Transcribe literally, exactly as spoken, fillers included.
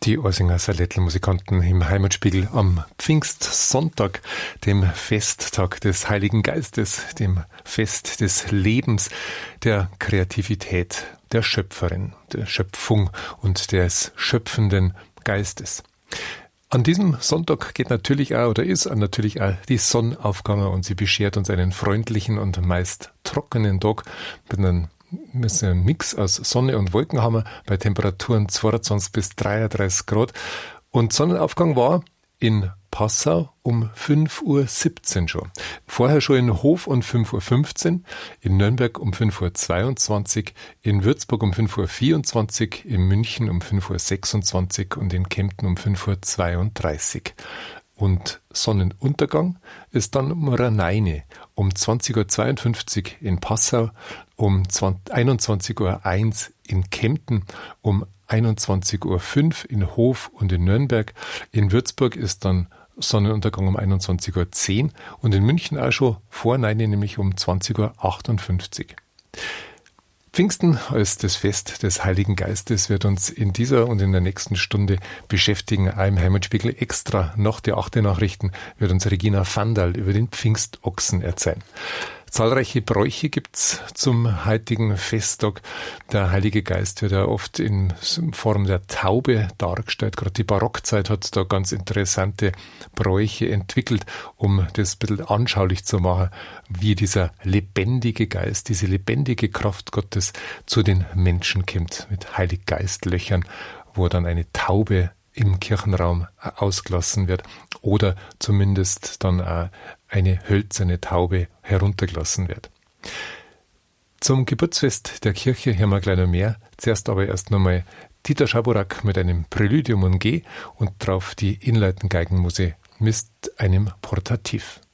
Die Orsinger Salettel-Musikanten im Heimatspiegel am Pfingstsonntag, dem Festtag des Heiligen Geistes, dem Fest des Lebens, der Kreativität, der Schöpferin, der Schöpfung und des schöpfenden Geistes. An diesem Sonntag geht natürlich auch, oder ist natürlich auch die Sonne aufgegangen und sie beschert uns einen freundlichen und meist trockenen Tag mit einem müssen einen Mix aus Sonne und Wolken haben, bei Temperaturen zweiundzwanzig bis dreiunddreißig Grad. Und Sonnenaufgang war in Passau um fünf Uhr siebzehn schon. Vorher schon in Hof um fünf Uhr fünfzehn, in Nürnberg um fünf Uhr zweiundzwanzig, in Würzburg um fünf Uhr vierundzwanzig, in München um fünf Uhr sechsundzwanzig und in Kempten um fünf Uhr zweiunddreißig. Und Sonnenuntergang ist dann um Raneine, um zwanzig Uhr zweiundfünfzig in Passau, um einundzwanzig Uhr eins in Kempten, um einundzwanzig Uhr fünf in Hof und in Nürnberg. In Würzburg ist dann Sonnenuntergang um einundzwanzig Uhr zehn und in München auch schon vor Neine, nämlich um zwanzig Uhr achtundfünfzig. Pfingsten als das Fest des Heiligen Geistes wird uns in dieser und in der nächsten Stunde beschäftigen. Auch im Heimatspiegel extra nach der achten Nachrichten wird uns Regina Vandal über den Pfingstochsen erzählen. Zahlreiche Bräuche gibt's zum heutigen Festtag. Der Heilige Geist wird ja oft in Form der Taube dargestellt. Gerade die Barockzeit hat da ganz interessante Bräuche entwickelt, um das ein bisschen anschaulich zu machen, wie dieser lebendige Geist, diese lebendige Kraft Gottes zu den Menschen kommt, mit Heiliggeistlöchern, wo dann eine Taube im Kirchenraum ausgelassen wird oder zumindest dann auch eine hölzerne Taube heruntergelassen wird. Zum Geburtsfest der Kirche hören wir gleich noch mehr. Zuerst aber erst nochmal Dieter Schaborak mit einem Präludium und G und drauf die Inleitengeigenmusik mit einem Portativ.